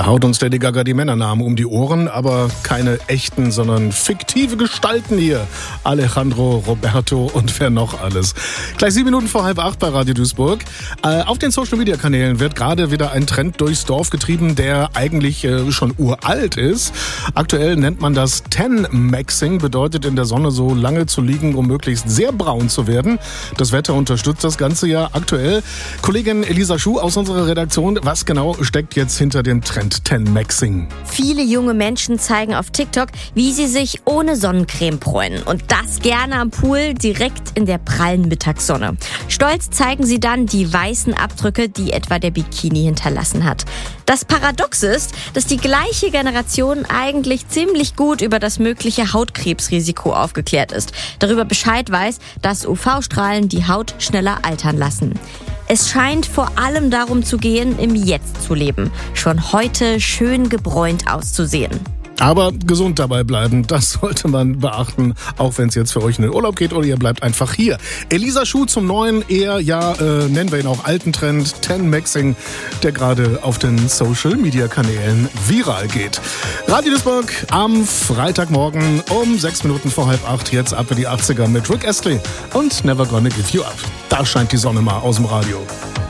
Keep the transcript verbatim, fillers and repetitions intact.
haut uns Lady Gaga die Männernamen um die Ohren, aber keine echten, sondern fiktive Gestalten hier. Alejandro, Roberto und wer noch alles. Gleich sieben Minuten vor halb acht bei Radio Duisburg. Äh, auf den Social-Media-Kanälen wird gerade wieder ein Trend durchs Dorf getrieben, der eigentlich äh, schon uralt ist. Aktuell nennt man das Tan-Maxing, bedeutet in der Sonne so lange zu liegen, um möglichst sehr braun zu werden. Das Wetter unterstützt das Ganze ja aktuell. Kollegin Elisa Schuh aus unserer Redaktion, was genau steckt jetzt hinter dem Trend Tan-Maxing? Viele junge Menschen zeigen auf TikTok, wie sie sich ohne Sonnencreme bräunen. Und das gerne am Pool, direkt in der prallen Mittagssonne. Stolz zeigen sie dann die weißen Abdrücke, die etwa der Bikini hinterlassen hat. Das Paradoxe ist, dass die gleiche Generation eigentlich ziemlich gut über das mögliche Hautkrebsrisiko aufgeklärt ist. Darüber Bescheid weiß, dass U V-Strahlen die Haut schneller altern lassen. Es scheint vor allem darum zu gehen, im Jetzt zu leben. Schon heute schön gebräunt auszusehen. Aber gesund dabei bleiben, das sollte man beachten, auch wenn es jetzt für euch in den Urlaub geht oder ihr bleibt einfach hier. Elisa Schuh zum neuen, eher, ja, äh, nennen wir ihn auch alten Trend, Tan-Maxing, der gerade auf den Social-Media-Kanälen viral geht. Radio Duisburg am Freitagmorgen um sechs Minuten vor halb acht, jetzt ab in die achtziger mit Rick Astley und Never Gonna Give You Up. Da scheint die Sonne mal aus dem Radio.